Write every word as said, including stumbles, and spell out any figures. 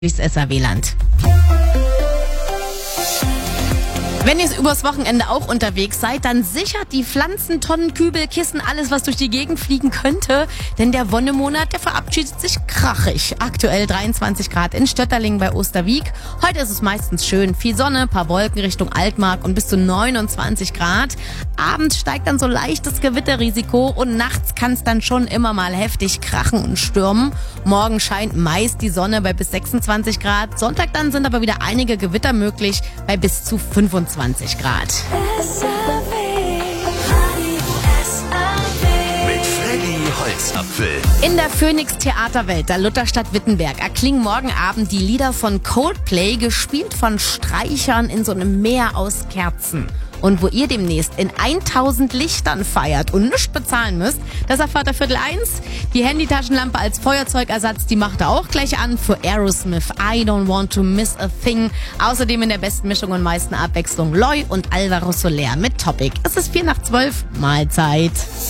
durchs S R W-Land. Wenn ihr übers Wochenende auch unterwegs seid, dann sichert die Pflanzen, Tonnen, Kübel, Kissen, alles, was durch die Gegend fliegen könnte. Denn der Wonnemonat, der verabschiedet sich krachig. Aktuell dreiundzwanzig Grad in Stötterling bei Osterwiek. Heute ist es meistens schön. Viel Sonne, paar Wolken Richtung Altmark und bis zu neunundzwanzig Grad. Abends steigt dann so leicht das Gewitterrisiko und nachts kann es dann schon immer mal heftig krachen und stürmen. Morgen scheint meist die Sonne bei bis sechsundzwanzig Grad. Sonntag dann sind aber wieder einige Gewitter möglich bei bis zu fünfundzwanzig Grad. Mit Freddy Holzapfel. In der Phoenix Theaterwelt der Lutherstadt Wittenberg erklingen morgen Abend die Lieder von Coldplay, gespielt von Streichern in so einem Meer aus Kerzen. Und wo ihr demnächst in tausend Lichtern feiert und nichts bezahlen müsst, das erfahrt ihr Viertel eins. Die Handytaschenlampe als Feuerzeugersatz, die macht ihr auch gleich an für Aerosmith, I Don't Want to Miss a Thing. Außerdem in der besten Mischung und meisten Abwechslung Loy und Alvaro Soler mit Topic. Es ist vier nach zwölf, Mahlzeit.